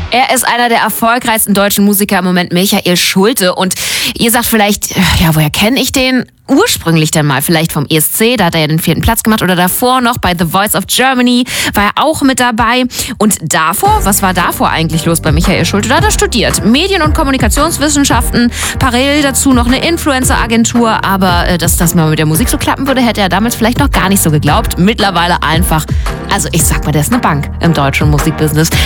Er ist einer der erfolgreichsten deutschen Musiker im Moment, Michael Schulte. Und ihr sagt vielleicht, ja, woher kenne ich den? Ursprünglich dann mal vielleicht vom ESC, da hat er ja den 4. Platz gemacht, oder davor noch bei The Voice of Germany war er auch mit dabei. Und davor, was war davor eigentlich los bei Michael Schulte? Da hat er studiert, Medien- und Kommunikationswissenschaften, parallel dazu noch eine Influencer-Agentur, aber dass das mal mit der Musik so klappen würde, hätte er damals vielleicht noch gar nicht so geglaubt. Mittlerweile einfach, also ich sag mal, der ist eine Bank im deutschen Musikbusiness.